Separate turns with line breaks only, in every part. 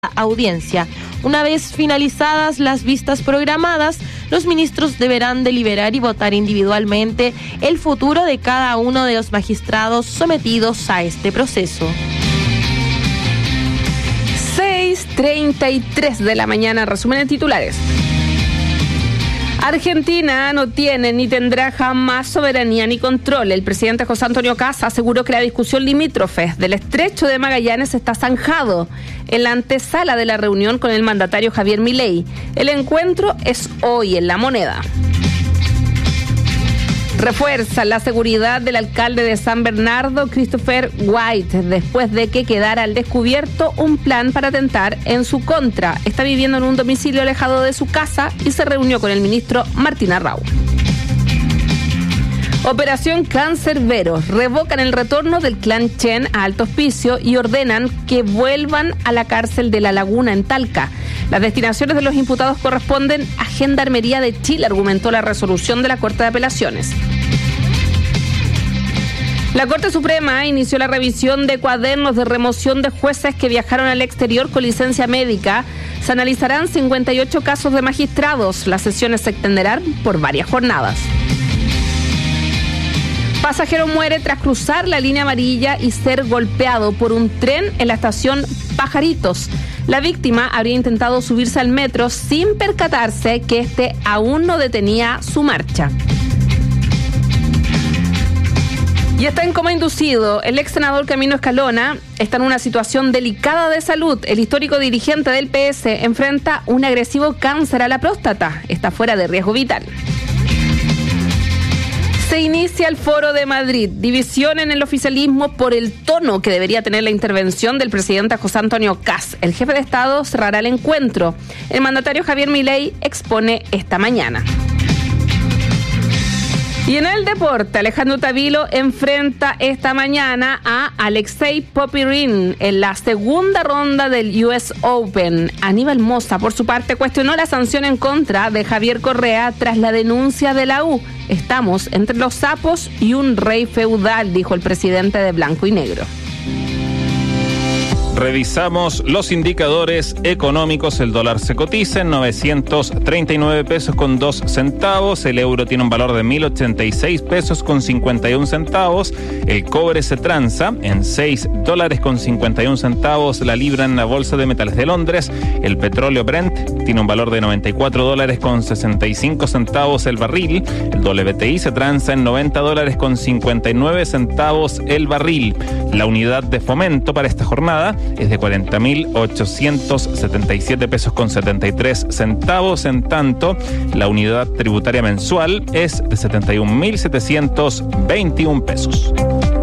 audiencia. Una vez finalizadas las vistas programadas, los ministros deberán deliberar y votar individualmente el futuro de cada uno de los magistrados sometidos a este proceso.
6:33 de la mañana, resumen de titulares. Argentina no tiene ni tendrá jamás soberanía ni control. El presidente José Antonio Kast aseguró que la discusión limítrofe del estrecho de Magallanes está zanjado en la antesala de la reunión con el mandatario Javier Milei. El encuentro es hoy en La Moneda. Refuerza la seguridad del alcalde de San Bernardo, Christopher White, después de que quedara al descubierto un plan para atentar en su contra. Está viviendo en un domicilio alejado de su casa y se reunió con el ministro Martín Arrau. Operación Cancerbero. Revocan el retorno del clan Chen a Alto Hospicio y ordenan que vuelvan a la cárcel de La Laguna en Talca. Las destinaciones de los imputados corresponden a Gendarmería de Chile, argumentó la resolución de la Corte de Apelaciones. La Corte Suprema inició la revisión de cuadernos de remoción de jueces que viajaron al exterior con licencia médica. Se analizarán 58 casos de magistrados. Las sesiones se extenderán por varias jornadas. Pasajero muere tras cruzar la línea amarilla y ser golpeado por un tren en la estación Pajaritos. La víctima habría intentado subirse al metro sin percatarse que este aún no detenía su marcha. Y está en coma inducido. El ex senador Camilo Escalona está en una situación delicada de salud. El histórico dirigente del PS enfrenta un agresivo cáncer a la próstata. Está fuera de riesgo vital. Se inicia el Foro de Madrid, división en el oficialismo por el tono que debería tener la intervención del presidente José Antonio Kast. El jefe de Estado cerrará el encuentro. El mandatario Javier Milei expone esta mañana. Y en el deporte, Alejandro Tavilo enfrenta esta mañana a Alexei Popyrin en la segunda ronda del US Open. Aníbal Mosa, por su parte, cuestionó la sanción en contra de Javier Correa tras la denuncia de la U. Estamos entre los sapos y un rey feudal, dijo el presidente de Blanco y Negro.
Revisamos los indicadores económicos. El dólar se cotiza en 939 pesos con 2 centavos. El euro tiene un valor de 1.086 pesos con 51 centavos. El cobre se transa en $6 con 51 centavos la libra en la Bolsa de Metales de Londres. El petróleo Brent tiene un valor de $94 con 65 centavos el barril. El WTI se transa en $90 con 59 centavos el barril. La unidad de fomento para esta jornada es de 40.877 pesos con 73 centavos. En tanto, la unidad tributaria mensual es de 71.721 pesos.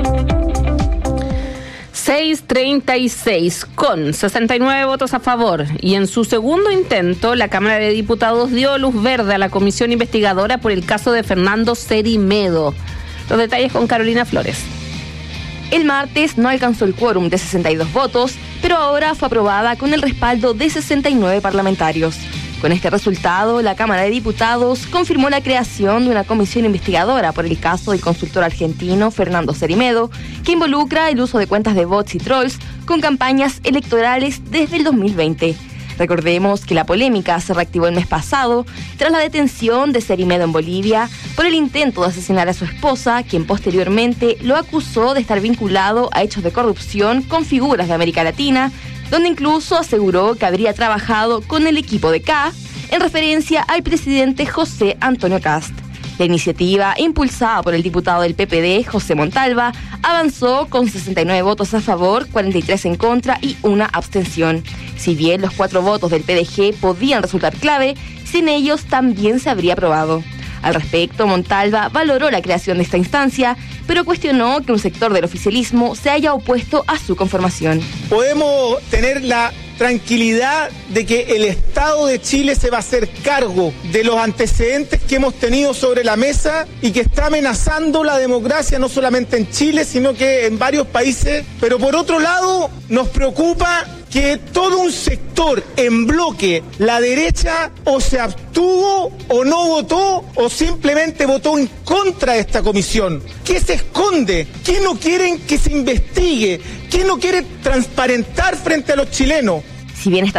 6:36 con 69 votos a favor y en su segundo intento la Cámara de Diputados dio luz verde a la comisión investigadora por el caso de Fernando Cerimedo. Los detalles con Carolina Flores.
El martes no alcanzó el quórum de 62 votos, pero ahora fue aprobada con el respaldo de 69 parlamentarios. Con este resultado, la Cámara de Diputados confirmó la creación de una comisión investigadora por el caso del consultor argentino Fernando Cerimedo, que involucra el uso de cuentas de bots y trolls con campañas electorales desde el 2020. Recordemos que la polémica se reactivó el mes pasado tras la detención de Cerimedo en Bolivia por el intento de asesinar a su esposa, quien posteriormente lo acusó de estar vinculado a hechos de corrupción con figuras de América Latina, donde incluso aseguró que habría trabajado con el equipo de K, en referencia al presidente José Antonio Kast. La iniciativa, impulsada por el diputado del PPD, José Montalva, avanzó con 69 votos a favor, 43 en contra y una abstención. Si bien los 4 votos del PDG podían resultar clave, sin ellos también se habría aprobado. Al respecto, Montalva valoró la creación de esta instancia, pero cuestionó que un sector del oficialismo se haya opuesto a su conformación.
Podemos tener la tranquilidad de que el Estado de Chile se va a hacer cargo de los antecedentes que hemos tenido sobre la mesa y que está amenazando la democracia no solamente en Chile, sino que en varios países. Pero por otro lado, nos preocupa que todo un sector en bloque, la derecha, o se abstuvo o no votó o simplemente votó en contra de esta comisión. ¿Qué se esconde? ¿Qué no quieren que se investigue? ¿Qué no quiere transparentar frente a los chilenos?
Si bien esta